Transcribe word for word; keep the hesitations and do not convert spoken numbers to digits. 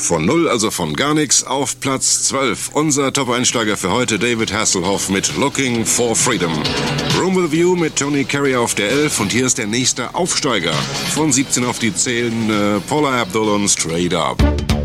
Von null, also von gar nichts, auf Platz zwölf. Unser Top-Einsteiger für heute, David Hasselhoff mit Looking for Freedom. Room with View mit Tony Carey auf der elf. Und hier ist der nächste Aufsteiger. Von siebzehn auf die zehn, äh, Paula Abdul und Straight Up.